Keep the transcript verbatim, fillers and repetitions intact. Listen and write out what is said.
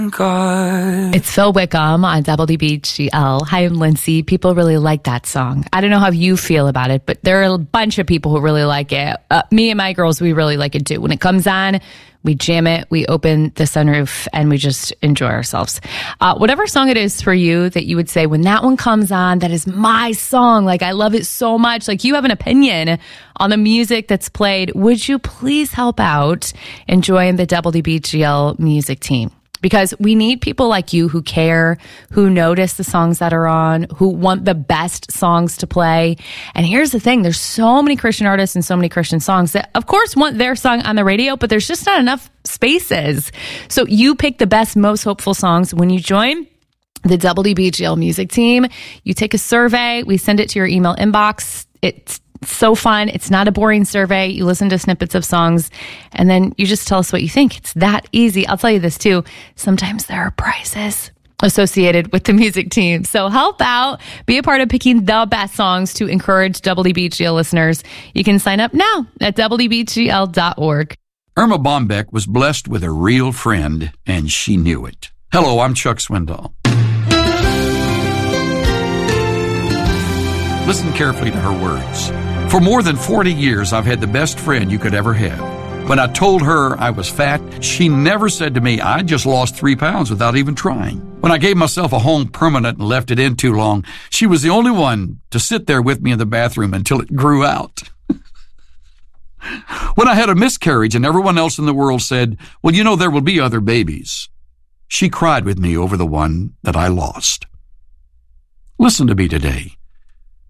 God. It's Phil Wickham on W B G L. Hi, I'm Lindsay. People really like that song. I don't know how you feel about it, but there are a bunch of people who really like it. Uh, me and my girls, we really like it too. When it comes on, we jam it, we open the sunroof, and we just enjoy ourselves. Uh, whatever song it is for you that you would say, when that one comes on, that is my song. Like, I love it so much. Like, you have an opinion on the music that's played. Would you please help out and join the W B G L music team? Because we need people like you who care, who notice the songs that are on, who want the best songs to play. And here's the thing, there's so many Christian artists and so many Christian songs that, of course, want their song on the radio, but there's just not enough spaces. So you pick the best, most hopeful songs when you join the W B G L music team. You take a survey, we send it to your email inbox. It's so fun. It's not a boring survey. You listen to snippets of songs and then you just tell us what you think. It's that easy. I'll tell you this too. Sometimes there are prizes associated with the music team. So help out. Be a part of picking the best songs to encourage W B G L listeners. You can sign up now at W B G L dot org. Irma Bombeck was blessed with a real friend, and she knew it. Hello, I'm Chuck Swindoll. Listen carefully to her words. For more than forty years, I've had the best friend you could ever have. When I told her I was fat, she never said to me, I just lost three pounds without even trying. When I gave myself a home permanent and left it in too long, she was the only one to sit there with me in the bathroom until it grew out. When I had a miscarriage and everyone else in the world said, well, you know, there will be other babies, she cried with me over the one that I lost. Listen to me today.